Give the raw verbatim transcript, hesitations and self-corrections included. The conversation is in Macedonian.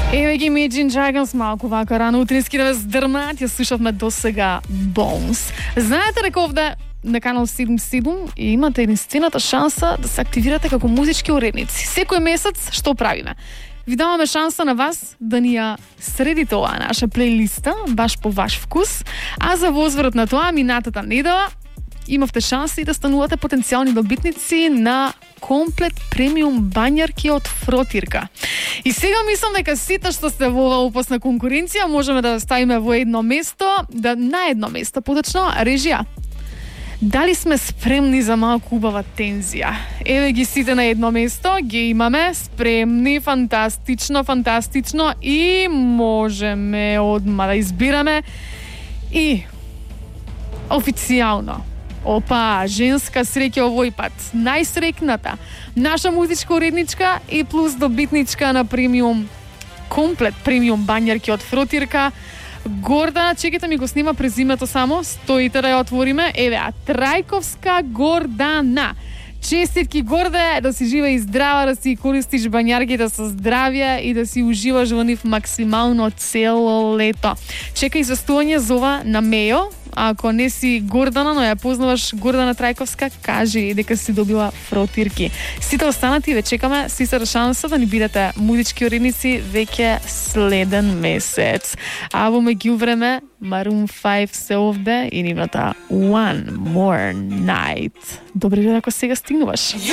Еве ги Imagine Dragons малку вака рано утрински да ве здрмат, ја слушавме до сега Bones. Знаете дека овде на канал седум седум и имате единствената шанса да се активирате како музички уредници. Секој месец што правиме? Ви даваме шанса на вас да ни ја средите оваа наша плейлиста, баш по ваш вкус, а за возврат на тоа минатата недела имавте шанси да станувате потенцијални добитници на комплет премиум бањарки од Фротирка. И сега мислам дека сите што сте во оваа опасна конкуренција можеме да ставиме во едно место, да на едно место, поточно режија. Дали сме спремни за малку убава тензија? Еве ги сите на едно место, ги имаме спремни, фантастично, фантастично и можеме одма да избираме и официјално. Опа, женска среќа овој пат. Најсрекната, наша музичка уредничка и плюс добитничка на премиум, комплет премиум бањарки од Фротирка. Гордана, чекайте ми го снима презимето само, стоите да ја отвориме. Еве, а Трајковска Гордана. Честитки, Горде, да си жива и здрава, да си користиш бањарките со здравје и да си уживаш во нив максимално цело лето. Чекај известување за ова на Мејо. Ако не си Гордана, но ја познаваш Гордана Трајковска, кажи дека си добила Фротирки. Сите останати ве чекаме, си се шанса да ни бидете музички уредници веќе следен месец. А во меѓувреме Maroon five се овде и нивната One More Night. Добре да ако сега стигнуваш.